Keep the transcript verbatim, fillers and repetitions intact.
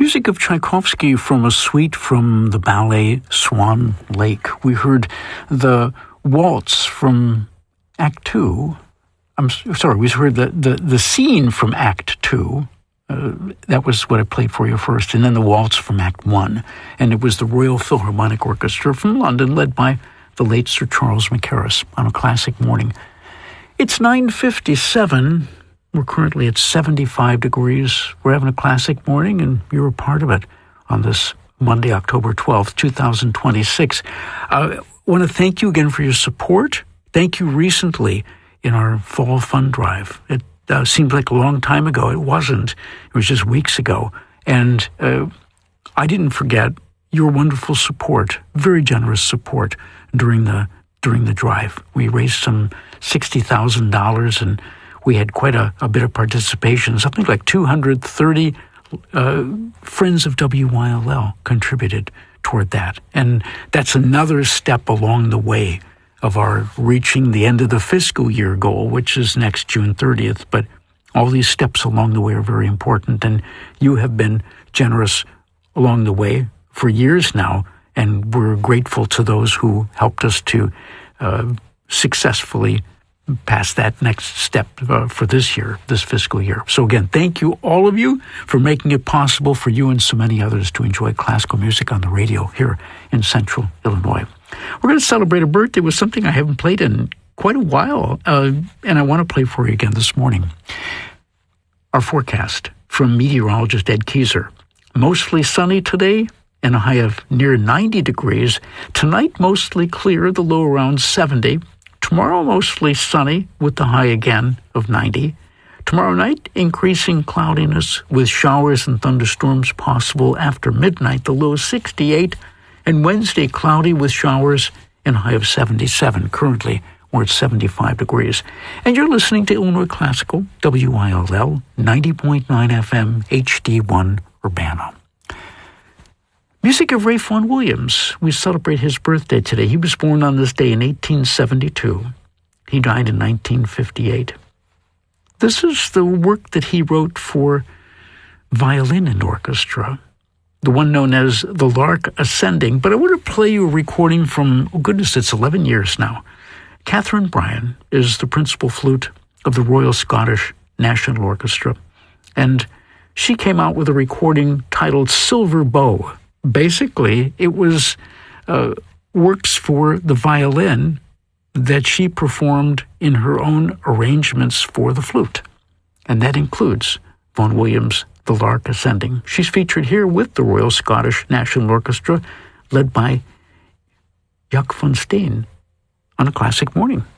Music of Tchaikovsky from a suite from the ballet Swan Lake. We heard the waltz from Act Two. I'm sorry, we heard the, the, the scene from Act Two. Uh, that was what I played for you first, and then the waltz from Act One. And it was the Royal Philharmonic Orchestra from London, led by the late Sir Charles Mackerras on a classic morning. It's nine fifty-seven. We're currently at seventy-five degrees. We're having a classic morning, and you're a part of it on this Monday, October twelfth, twenty twenty-six. I want to thank you again for your support. Thank you recently in our Fall Fund Drive. It uh, seemed like a long time ago. It wasn't. It was just weeks ago. And uh, I didn't forget your wonderful support, very generous support during the during the drive. We raised some sixty thousand dollars, and we had quite a, a bit of participation. Something like two hundred thirty uh, friends of W Y L L contributed toward that. And that's another step along the way of our reaching the end of the fiscal year goal, which is next June thirtieth. But all these steps along the way are very important, and you have been generous along the way for years now, and we're grateful to those who helped us to uh, successfully pass that next step uh, for this year, this fiscal year. So again, thank you, all of you, for making it possible for you and so many others to enjoy classical music on the radio here in Central Illinois. We're going to celebrate a birthday with something I haven't played in quite a while, uh, and I want to play for you again this morning. Our forecast from meteorologist Ed Keyser. Mostly sunny today, and a high of near ninety degrees. Tonight, mostly clear, the low around seventy. Tomorrow, mostly sunny, with the high again of ninety. Tomorrow night, increasing cloudiness with showers and thunderstorms possible after midnight, the low sixty-eight. And Wednesday, cloudy with showers and high of seventy-seven. Currently, we're at seventy-five degrees. And you're listening to Illinois Classical, W Y L L, ninety point nine F M, H D one, Urbana. Music of Ralph Vaughan Williams. We celebrate his birthday today. He was born on this day in eighteen seventy-two. He died in nineteen fifty-eight. This is the work that he wrote for violin and orchestra, the one known as The Lark Ascending. But I want to play you a recording from, oh goodness, it's eleven years now. Catherine Bryan is the principal flute of the Royal Scottish National Orchestra, and she came out with a recording titled Silver Bow. Basically, it was uh, works for the violin that she performed in her own arrangements for the flute. And that includes Vaughan Williams' The Lark Ascending. She's featured here with the Royal Scottish National Orchestra, led by Jaak van Steen on a classic morning.